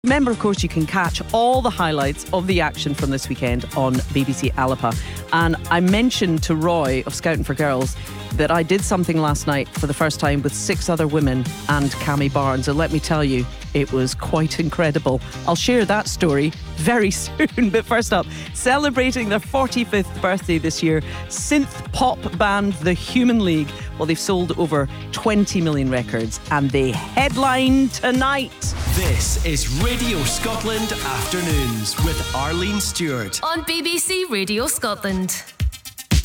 Remember, of course, you can catch all the highlights of the action from this weekend on BBC Alapa. And I mentioned to Roy of Scouting for Girls that I did something last night for the first time with 6 other women and Cami Barnes. And let me tell you, it was quite incredible. I'll share that story very soon. But first up, celebrating their 45th birthday this year, synth pop band The Human League. Well, they've sold over 20 million records and they headline tonight. This is Radio Scotland Afternoons with Arlene Stewart on BBC Radio Scotland.